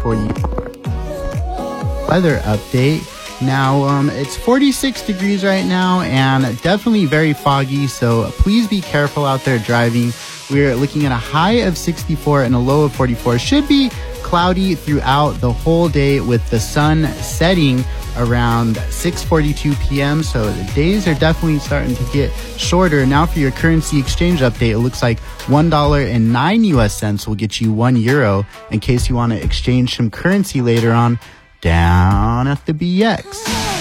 for you. Weather update. Now, it's 46 degrees right now and definitely very foggy, so please be careful out there driving. We're looking at a high of 64 and a low of 44. Should be cloudy throughout the whole day with the sun setting around 6:42 p.m. So the days are definitely starting to get shorter. Now for your currency exchange update, it looks like $1.09 will get you €1 in case you want to exchange some currency later on down at the BX.